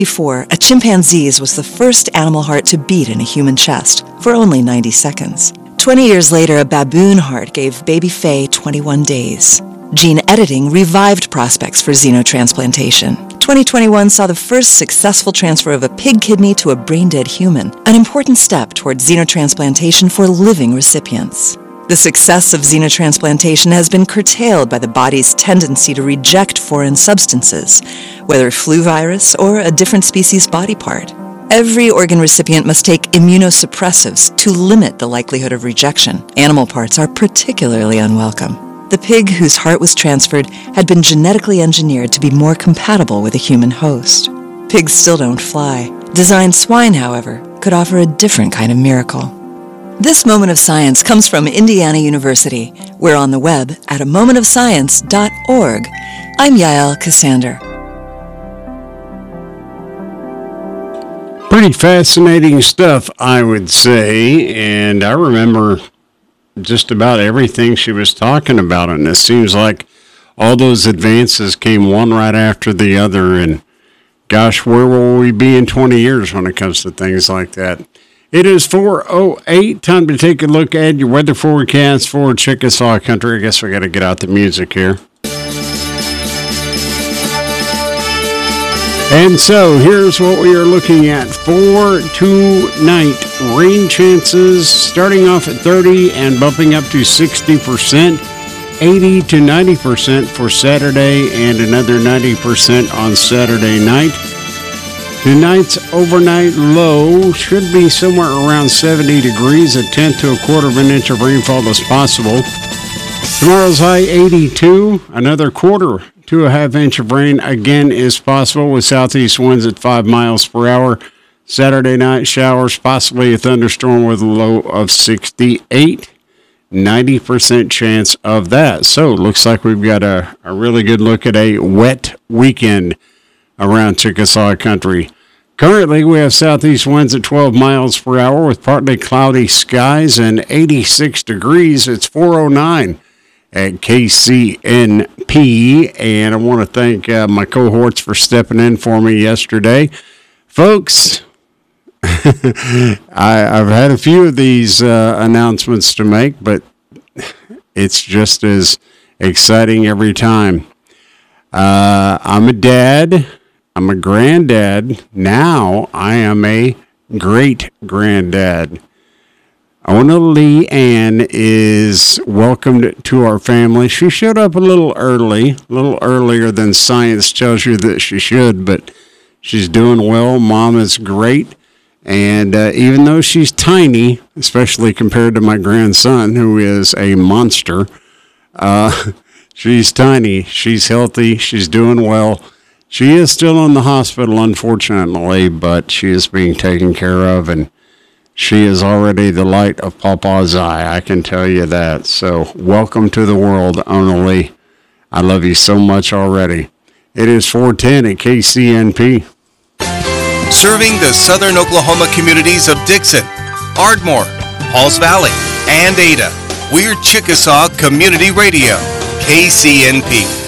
Before, a chimpanzee's was the first animal heart to beat in a human chest for only 90 seconds. 20 years later, a baboon heart gave baby Faye 21 days. Gene editing revived prospects for xenotransplantation. 2021 saw the first successful transfer of a pig kidney to a brain-dead human, an important step toward xenotransplantation for living recipients. The success of xenotransplantation has been curtailed by the body's tendency to reject foreign substances, whether flu virus or a different species body part. Every organ recipient must take immunosuppressives to limit the likelihood of rejection. Animal parts are particularly unwelcome. The pig whose heart was transferred had been genetically engineered to be more compatible with a human host. Pigs still don't fly. Designed swine, however, could offer a different kind of miracle. This Moment of Science comes from Indiana University. We're on the web at amomentofscience.org. I'm Yael Cassander. Pretty fascinating stuff, I would say, and I remember just about everything she was talking about, and it seems like all those advances came one right after the other, and gosh, where will we be in 20 years when it comes to things like that? It is 4:08. Time to take a look at your weather forecast for Chickasaw Country. I guess we got to get out the music here. And so here's what we are looking at for tonight. Rain chances starting off at 30 and bumping up to 60%, 80 to 90% for Saturday, and another 90% on Saturday night. Tonight's overnight low should be somewhere around 70 degrees, a tenth to a quarter of an inch of rainfall is possible. Tomorrow's high 82, another quarter to a half inch of rain again is possible with southeast winds at 5 miles per hour. Saturday night showers, possibly a thunderstorm with a low of 68, 90% chance of that. So it looks like we've got a really good look at a wet weekend around Chickasaw Country. Currently, we have southeast winds at 12 miles per hour with partly cloudy skies and 86 degrees. It's 4:09 at KCNP, and I want to thank my cohorts for stepping in for me yesterday. Folks, I've had a few of these announcements to make, but it's just as exciting every time. I'm a dad. I'm a granddad. Now I am a great-granddad. Ona Lee Ann is welcomed to our family. She showed up a little earlier than science tells you that she should, but she's doing well. Mom is great. And even though she's tiny, especially compared to my grandson, who is a monster, she's tiny. She's healthy. She's doing well. She is still in the hospital, unfortunately, but she is being taken care of, and she is already the light of Papa's eye, I can tell you that. So welcome to the world, Ona Lee. I love you so much already. It is 4:10 at KCNP. Serving the southern Oklahoma communities of Dixon, Ardmore, Halls Valley, and Ada. We're Chickasaw Community Radio, KCNP.